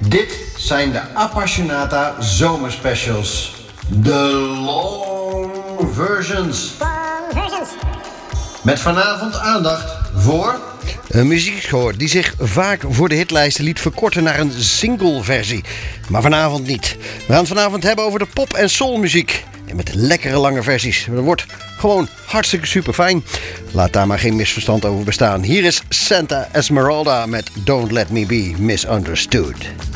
Dit zijn de Appassionata zomerspecials. De long versions. Met vanavond aandacht voor... Een muziekscore die zich vaak voor de hitlijsten liet verkorten naar een single-versie. Maar vanavond niet. We gaan het vanavond hebben over de pop- en soulmuziek. En met lekkere lange versies. Dat wordt gewoon hartstikke super fijn. Laat daar maar geen misverstand over bestaan. Hier is Santa Esmeralda met Don't Let Me Be Misunderstood.